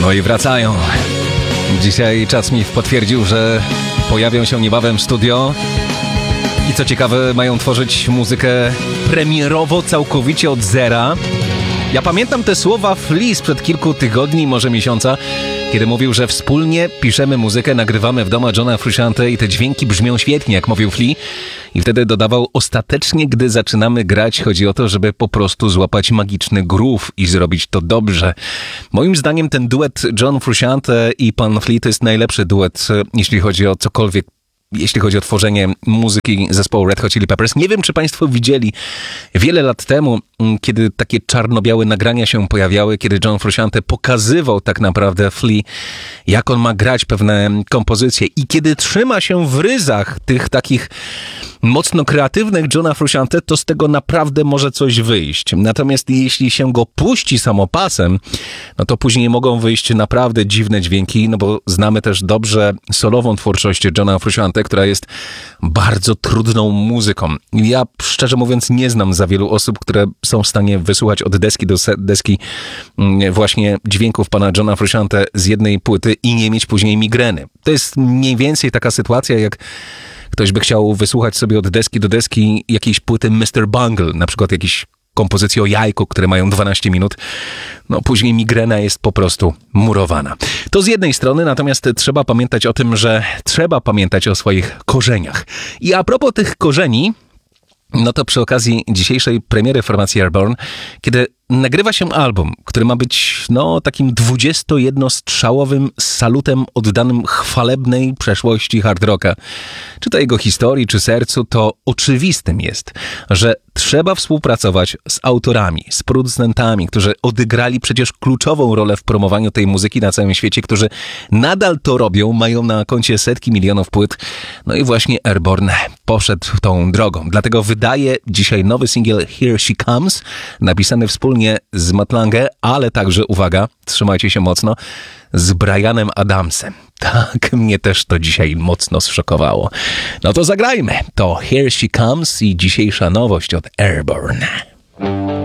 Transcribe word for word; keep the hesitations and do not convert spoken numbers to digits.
No i wracają. Dzisiaj Chad Smith potwierdził, że pojawią się niebawem w studio i co ciekawe mają tworzyć muzykę premierowo całkowicie od zera. Ja pamiętam te słowa Flea sprzed kilku tygodni, może miesiąca, kiedy mówił, że wspólnie piszemy muzykę, nagrywamy w domu Johna Frusciante i te dźwięki brzmią świetnie, jak mówił Flea. I wtedy dodawał, ostatecznie, gdy zaczynamy grać, chodzi o to, żeby po prostu złapać magiczny groove i zrobić to dobrze. Moim zdaniem ten duet John Frusciante i pan Flea to jest najlepszy duet, jeśli chodzi o cokolwiek, jeśli chodzi o tworzenie muzyki zespołu Red Hot Chili Peppers. Nie wiem, czy państwo widzieli wiele lat temu, kiedy takie czarno-białe nagrania się pojawiały, kiedy John Frusciante pokazywał tak naprawdę Flea, jak on ma grać pewne kompozycje i kiedy trzyma się w ryzach tych takich mocno kreatywnych Johna Frusciante, to z tego naprawdę może coś wyjść. Natomiast jeśli się go puści samopasem, no to później mogą wyjść naprawdę dziwne dźwięki, no bo znamy też dobrze solową twórczość Johna Frusciante, która jest bardzo trudną muzyką. Ja szczerze mówiąc nie znam za wielu osób, które są w stanie wysłuchać od deski do deski właśnie dźwięków pana Johna Frusciante z jednej płyty i nie mieć później migreny. To jest mniej więcej taka sytuacja, jak ktoś by chciał wysłuchać sobie od deski do deski jakiejś płyty mister Bungle, na przykład jakieś kompozycje o jajku, które mają dwanaście minut, no później migrena jest po prostu murowana. To z jednej strony, natomiast trzeba pamiętać o tym, że trzeba pamiętać o swoich korzeniach. I a propos tych korzeni, no to przy okazji dzisiejszej premiery formacji Airborne, kiedy nagrywa się album, który ma być no takim dwudziestojednostrzałowym salutem oddanym chwalebnej przeszłości hard rocka, czy to jego historii, czy sercu, to oczywistym jest, że trzeba współpracować z autorami, z producentami, którzy odegrali przecież kluczową rolę w promowaniu tej muzyki na całym świecie, którzy nadal to robią, mają na koncie setki milionów płyt. No i właśnie Airborne poszedł tą drogą. Dlatego wydaje dzisiaj nowy singiel Here She Comes, napisany wspólnie z Matt Lange, ale także, uwaga, trzymajcie się mocno, z Bryanem Adamsem. Tak, mnie też to dzisiaj mocno zszokowało. No to zagrajmy. To Here She Comes i dzisiejsza nowość od Airborne.